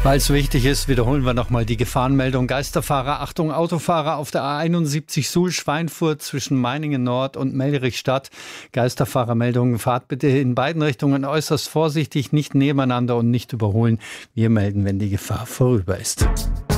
Weil es wichtig ist, wiederholen wir nochmal die Gefahrenmeldung. Geisterfahrer, Achtung, Autofahrer auf der A71 Suhl-Schweinfurt zwischen Meiningen Nord und Melrichstadt. Geisterfahrermeldungen, fahrt bitte in beiden Richtungen äußerst vorsichtig, nicht nebeneinander und nicht überholen. Wir melden, wenn die Gefahr vorüber ist.